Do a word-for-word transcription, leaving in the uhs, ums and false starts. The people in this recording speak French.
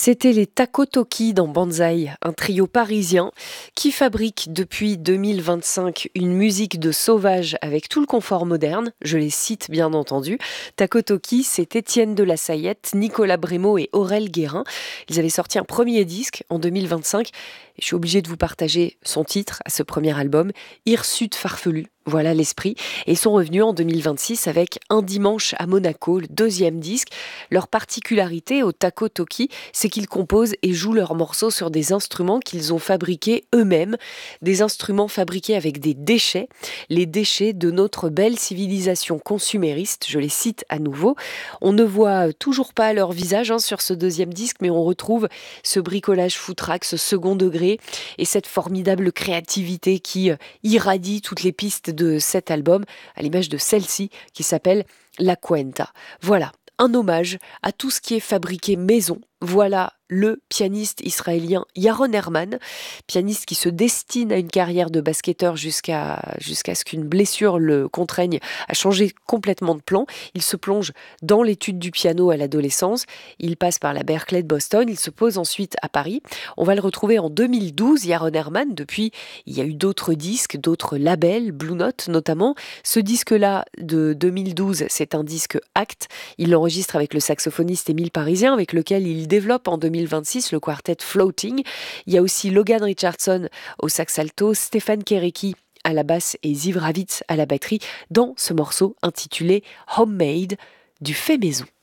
C'était les Takotoki dans Banzai, un trio parisien qui fabrique depuis deux mille vingt-cinq une musique de sauvage avec tout le confort moderne. Je les cite bien entendu. Takotoki, c'est Étienne de la Sayette, Nicolas Brémaud et Aurel Guérin. Ils avaient sorti un premier disque en deux mille vingt-cinq. Et je suis obligée de vous partager son titre à ce premier album, Hirsute farfelu. Voilà l'esprit. Et ils sont revenus en deux mille vingt-six avec Un dimanche à Monaco, le deuxième disque. Leur particularité au Takotoki, c'est qu'ils composent et jouent leurs morceaux sur des instruments qu'ils ont fabriqués eux-mêmes. Des instruments fabriqués avec des déchets, les déchets de notre belle civilisation consumériste. Je les cite à nouveau. On ne voit toujours pas leur visage hein, sur ce deuxième disque, mais on retrouve ce bricolage foutraque, ce second degré et cette formidable créativité qui irradie toutes les pistes de cet album, à l'image de celle-ci qui s'appelle La Cuenta. Voilà, un hommage à tout ce qui est fabriqué maison. Voilà le pianiste israélien Yaron Herman, pianiste qui se destine à une carrière de basketteur jusqu'à, jusqu'à ce qu'une blessure le contraigne à changer complètement de plan. Il se plonge dans l'étude du piano à l'adolescence. Il passe par la Berklee de Boston. Il se pose ensuite à Paris. On va le retrouver en deux mille douze, Yaron Herman. Depuis, il y a eu d'autres disques, d'autres labels, Blue Note notamment. Ce disque-là de deux mille douze, c'est un disque acte. Il l'enregistre avec le saxophoniste Émile Parisien, avec lequel il développe en deux mille vingt-six le quartet Floating. Il y a aussi Logan Richardson au sax alto, Stéphane Kéréki à la basse et Ziv Ravitz à la batterie dans ce morceau intitulé Homemade, du fait maison.